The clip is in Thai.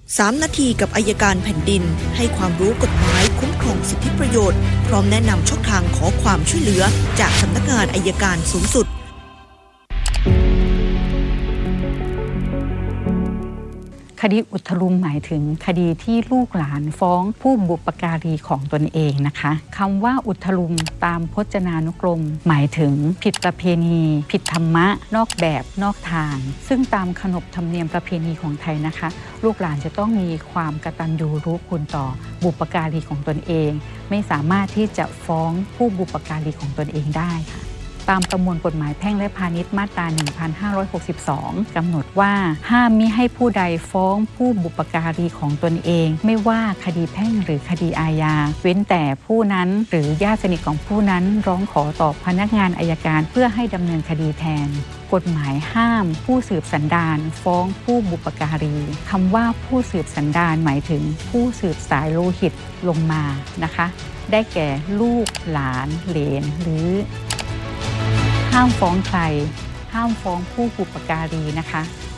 3 นาทีกับอัยการแผ่นดินให้ความรู้กฎหมายคุ้มครองสิทธิประโยชน์พร้อมแนะนำช่องทางขอความช่วยเหลือจากสำนักงานอัยการสูงสุดคดีอุทลุมหมายถึงคดีที่ลูกหลานฟ้องผู้บุปการีของตนเองนะคะคำว่าอุทลุมตามพจนานุกรมหมายถึงผิดประเพณีผิดธรรมะนอกแบบนอกทางซึ่งตามขนบธรรมเนียมประเพณีของไทยนะคะลูกหลานจะต้องมีความกตัญญูรู้คุณต่อบุปการีของตนเองไม่สามารถที่จะฟ้องผู้บุปการีของตนเองได้ค่ะตามประมวลกฎหมายแพ่งและพาณิชย์มาตรา 1562 กำหนดว่าห้ามมิให้ผู้ใดฟ้องผู้บุปการีของตนเองไม่ว่าคดีแพ่งหรือคดีอาญาเว้นแต่ผู้นั้นหรือญาติสนิทของผู้นั้นร้องขอต่อพนักงานอัยการเพื่อให้ดำเนินคดีแทนกฎหมายห้ามผู้สืบสันดานฟ้องผู้บุปการีคำว่าผู้สืบสันดานหมายถึงผู้สืบสายโลหิตลงมานะคะได้แก่ลูกหลานเหลนหรือห้ามฟ้องใครห้ามฟ้องผู้บุปการีนะคะ